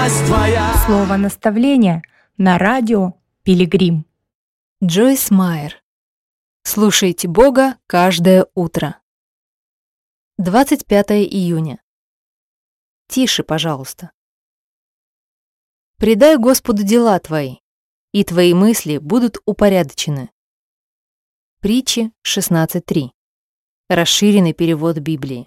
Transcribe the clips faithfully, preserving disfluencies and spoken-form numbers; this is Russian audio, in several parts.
власть твоя. Слово наставления на радио Пилигрим. Джойс Майер. Слушайте Бога каждое утро. двадцать пятое июня. Тише, пожалуйста. Предай Господу дела твои, и твои мысли будут упорядочены. Притчи шестнадцать три. Расширенный перевод Библии.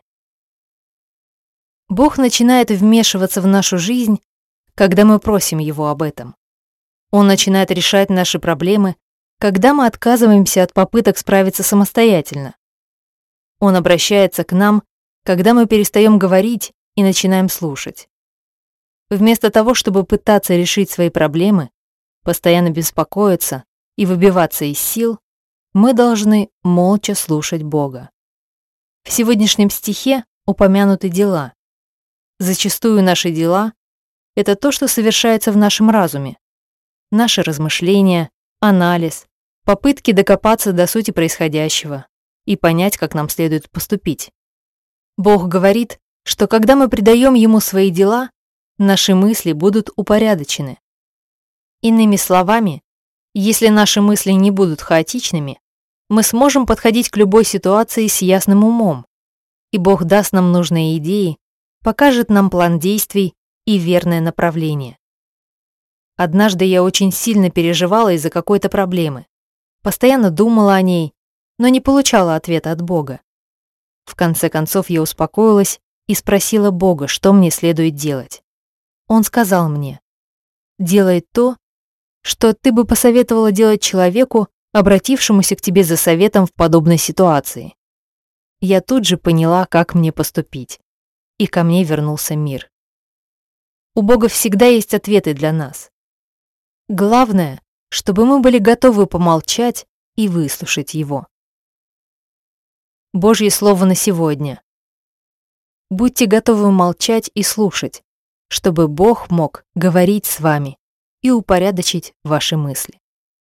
Бог начинает вмешиваться в нашу жизнь, когда мы просим Его об этом. Он начинает решать наши проблемы, когда мы отказываемся от попыток справиться самостоятельно. Он обращается к нам, когда мы перестаем говорить и начинаем слушать. Вместо того, чтобы пытаться решить свои проблемы, постоянно беспокоиться и выбиваться из сил, мы должны молча слушать Бога. В сегодняшнем стихе упомянуты дела. Зачастую наши дела — это то, что совершается в нашем разуме. Наши размышления, анализ, попытки докопаться до сути происходящего и понять, как нам следует поступить. Бог говорит, что когда мы предаем Ему свои дела, наши мысли будут упорядочены. Иными словами, если наши мысли не будут хаотичными, мы сможем подходить к любой ситуации с ясным умом, и Бог даст нам нужные идеи, покажет нам план действий и верное направление. Однажды я очень сильно переживала из-за какой-то проблемы, постоянно думала о ней, но не получала ответа от Бога. В конце концов я успокоилась и спросила Бога, что мне следует делать. Он сказал мне: «Делай то, что ты бы посоветовала делать человеку, обратившемуся к тебе за советом в подобной ситуации». Я тут же поняла, как мне поступить, и ко мне вернулся мир. У Бога всегда есть ответы для нас. Главное, чтобы мы были готовы помолчать и выслушать Его. Божье слово на сегодня. Будьте готовы молчать и слушать, чтобы Бог мог говорить с вами и упорядочить ваши мысли.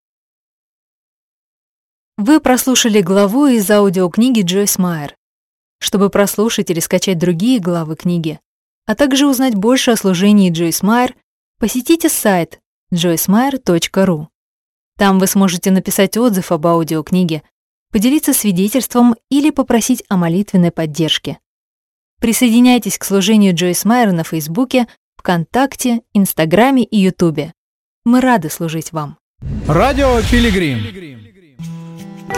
Вы прослушали главу из аудиокниги Джойс Майер. Чтобы прослушать или скачать другие главы книги, а также узнать больше о служении Джойс Майер, посетите сайт джойс майер точка ру. Там вы сможете написать отзыв об аудиокниге, поделиться свидетельством или попросить о молитвенной поддержке. Присоединяйтесь к служению Джойс Майер на Фейсбуке, ВКонтакте, Инстаграме и Ютубе. Мы рады служить вам. Радио Пилигрим.